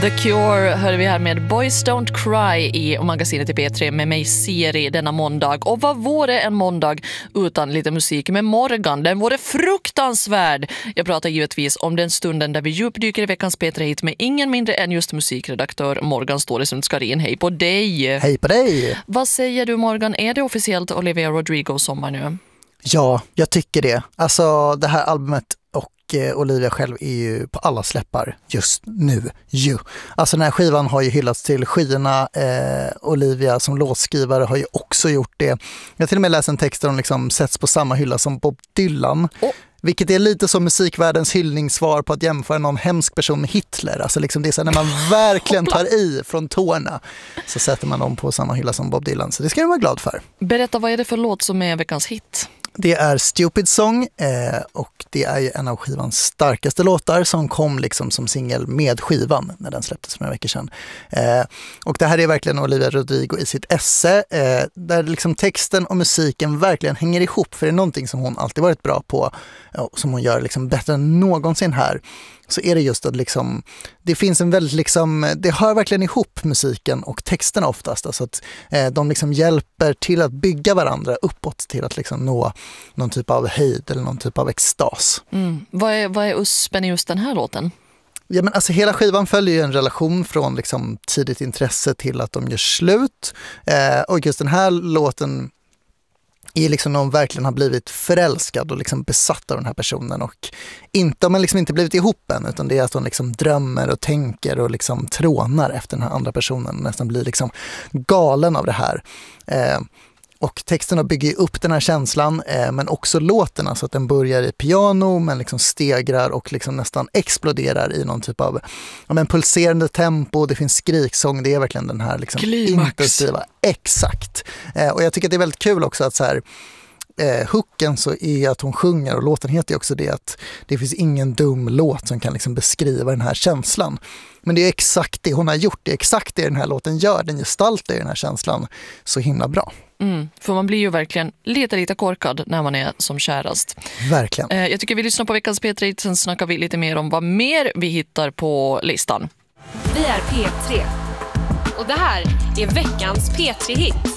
The Cure hör vi här med Boys Don't Cry i magasinet i P3 med mig Siri denna måndag. Och vad vore en måndag utan lite musik med Morgan? Den vore fruktansvärd. Jag pratar givetvis om den stunden där vi djupdyker i veckans P3-hit med ingen mindre än just musikredaktör Morgan Ståhlesund-Skarin. Hej på dig! Hej på dig! Vad säger du, Morgan? Är det officiellt Olivia Rodrigo sommar nu? Ja, jag tycker det. Alltså det här albumet och Olivia själv är ju på alla släppar just nu. Alltså den här skivan har ju hyllats till skyarna. Olivia som låtskrivare har ju också gjort det. Jag har till och med läst en text där hon liksom sätts på samma hylla som Bob Dylan. Vilket är lite som musikvärldens hyllningssvar på att jämföra någon hemsk person med Hitler. Alltså liksom det är så när man verkligen tar i från tårna så sätter man dem på samma hylla som Bob Dylan. Så det ska jag vara glad för. Berätta, vad är det för låt som är veckans hit? Det är Stupid Song och det är ju en av skivans starkaste låtar som kom liksom som singel med skivan när den släpptes för några veckor sedan. Och det här är verkligen Olivia Rodrigo i sitt esse där liksom texten och musiken verkligen hänger ihop, för det är någonting som hon alltid varit bra på och som hon gör liksom bättre än någonsin här. Så är det just att liksom, det finns en väldigt liksom, det hör verkligen ihop musiken och texterna oftast. Alltså att de liksom hjälper till att bygga varandra uppåt till att liksom nå någon typ av höjd eller någon typ av extas. Vad är uspen i just den här låten? Ja, men alltså hela skivan följer ju en relation från liksom tidigt intresse till att de gör slut. Och just den här låten är liksom någon verkligen har blivit förälskad och liksom besatt av den här personen, och inte om man liksom inte blivit ihop än, utan det är att hon liksom drömmer och tänker och liksom trånar efter den här andra personen och nästan blir liksom galen av det här. Och texterna bygger upp den här känslan, men också låten, alltså att den börjar i piano men liksom stegrar och liksom nästan exploderar i någon typ av pulserande tempo. Det finns skriksång, det är verkligen den här liksom intensiva. Exakt. Och jag tycker att det är väldigt kul också att så här, hooken så är att hon sjunger, och låten heter ju också det, att det finns ingen dum låt som kan liksom beskriva den här känslan. Men det är exakt det hon har gjort, det är exakt det den här låten gör, den gestaltar den här känslan så himla bra. För man blir ju verkligen lite korkad när man är som kärast. Verkligen. Jag tycker vi lyssnar på veckans P3, sen snackar vi lite mer om vad mer vi hittar på listan. Vi är P3 och det här är veckans P3-hit.